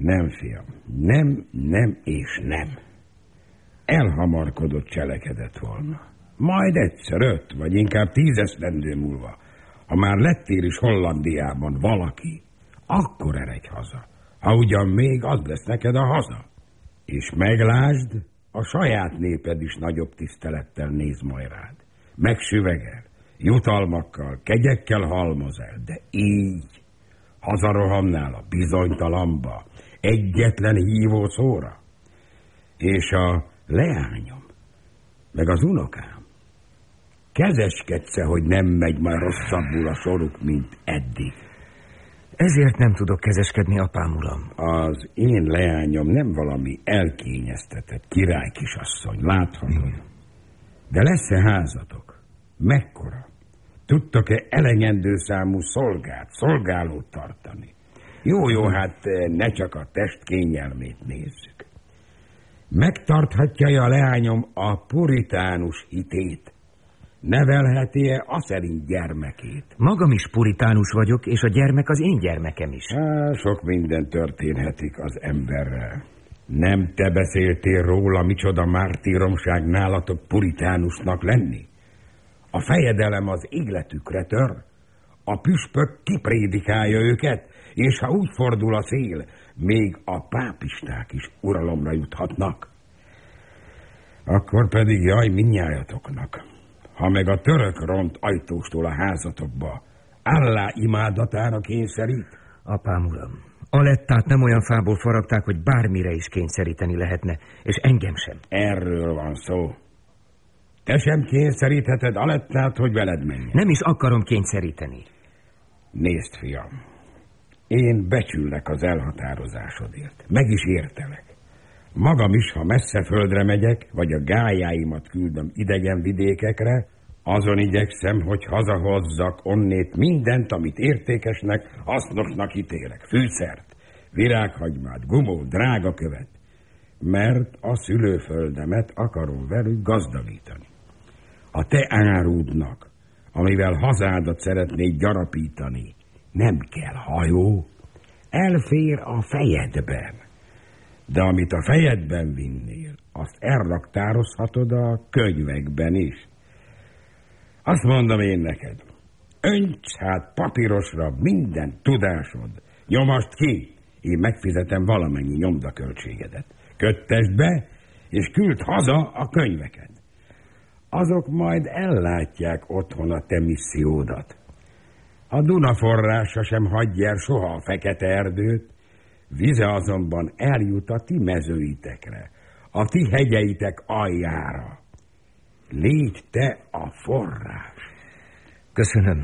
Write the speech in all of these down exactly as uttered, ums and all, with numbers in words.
Nem, fiam, nem, nem és nem. Elhamarkodott cselekedett volna. Majd egyszer öt, vagy inkább tíz esztendő múlva, ha már lettél is Hollandiában valaki, akkor eredj haza. Ha ugyan még az lesz neked a haza. És meglásd, a saját néped is nagyobb tisztelettel néz majd rád. Megsüvegel, jutalmakkal, kegyekkel halmoz el, de így hazarohamnál a bizonytalamba, egyetlen hívó szóra. És a leányom, meg az unokám, kezeskedsz-e, hogy nem megy már rosszabbul a soruk, mint eddig? Ezért nem tudok kezeskedni, apám, uram. Az én leányom nem valami elkényeztetett király kisasszony, láthatod. De lesz-e házatok? Mekkora? Tudtok-e elegendő számú szolgát, szolgálót tartani? Jó, jó, hát ne csak a test kényelmét nézzük. Megtarthatja a leányom a puritánus hitét? Nevelheti-e a szerint gyermekét? Magam is puritánus vagyok, és a gyermek az én gyermekem is. Há, sok minden történhetik az emberrel. Nem te beszéltél róla, micsoda mártíromság nálatok puritánusnak lenni? A fejedelem az égletükre tör, a püspök kiprédikálja őket, és ha úgy fordul a szél, még a pápisták is uralomra juthatnak. Akkor pedig jaj mindnyájatoknak, ha meg a török ront ajtóstól a házatokba, Allá imádatára kényszerít? Apám, uram, Alettát nem olyan fából faragták, hogy bármire is kényszeríteni lehetne, és engem sem. Erről van szó. Te sem kényszerítheted Alettát, hogy veled menjen. Nem is akarom kényszeríteni. Nézd, fiam, én becsüllek az elhatározásodért. Meg is értelek. Magam is, ha messze földre megyek, vagy a gályáimat küldöm idegen vidékekre, azon igyekszem, hogy hazahozzak onnét mindent, amit értékesnek, hasznosnak ítélek. Fűszert, virághagymát, gumót, drágakövet. Mert a szülőföldemet akarom velük gazdagítani. A te árudnak, amivel hazádat szeretnéd gyarapítani, nem kell hajó, elfér a fejedben. De amit a fejedben vinnél, azt elraktározhatod a könyvekben is. Azt mondom én neked, önts hát papírosra minden tudásod, nyomasd ki, én megfizetem valamennyi nyomdaköltségedet. Köttesd be, és küld haza a könyveket. Azok majd ellátják otthon a te missziódat. A Duna forrása sem hagyja el soha a fekete erdőt, vize azonban eljut a ti mezőitekre, a ti hegyeitek aljára. Légy te a forrás. Köszönöm.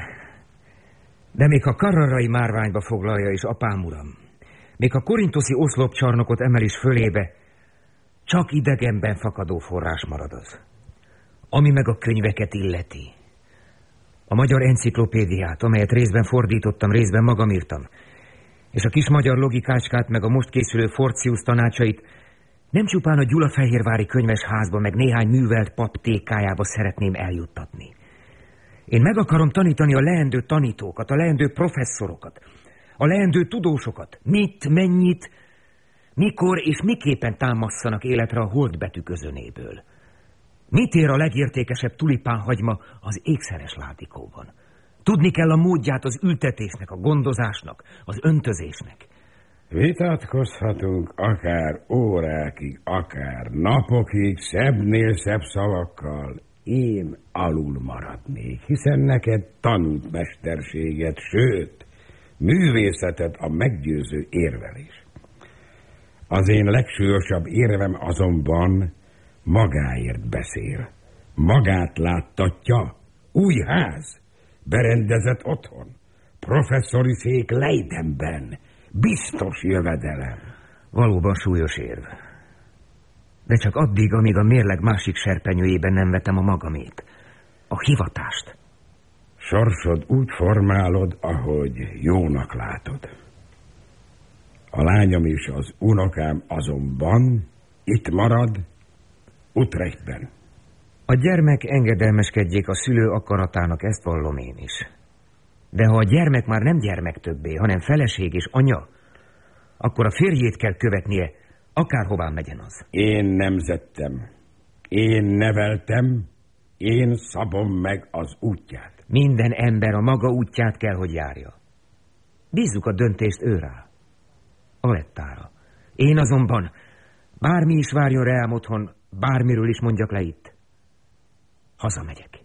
De még a Carrarai márványba foglalja is, apám, uram, még a korintoszi oszlopcsarnokot emel is fölébe, csak idegenben fakadó forrás marad az. Ami meg a könyveket illeti. A magyar enciklopédiát, amelyet részben fordítottam, részben magam írtam, és a kis magyar logikácskát, meg a most készülő Forcius tanácsait nem csupán a gyulafehérvári könyvesházba, meg néhány művelt pap tékájába szeretném eljuttatni. Én meg akarom tanítani a leendő tanítókat, a leendő professzorokat, a leendő tudósokat, mit, mennyit, mikor és miképpen támasszanak életre a holdbetű közönéből. Mit ér a legértékesebb tulipánhagyma az ékszeres látikóban? Tudni kell a módját az ültetésnek, a gondozásnak, az öntözésnek. Vitatkozhatunk akár órákig, akár napokig, szebbnél szebb szavakkal. Én alul maradnék, hiszen neked tanult mesterséget, sőt, művészeted a meggyőző érvelés. Az én legsúlyosabb érvem azonban magáért beszél. Magát láttatja. Új ház, berendezett otthon, professzori szék Leidenben, biztos jövedelem. Valóban súlyos érv. De csak addig, amíg a mérleg másik serpenyőjében nem vetem a magamét. A hivatást. Sorsod úgy formálod, ahogy jónak látod. A lányom és az unokám azonban itt marad, Utrechtben. A gyermek engedelmeskedjék a szülő akaratának, ezt vallom én is. De ha a gyermek már nem gyermek többé, hanem feleség és anya, akkor a férjét kell követnie, akárhová megyen az. Én nemzettem, én neveltem, én szabom meg az útját. Minden ember a maga útját kell, hogy járja. Bízzuk a döntést őrá, Alettára. Én azonban, bármi is várjon rám otthon, bármiről is mondjak le itt, hazamegyek.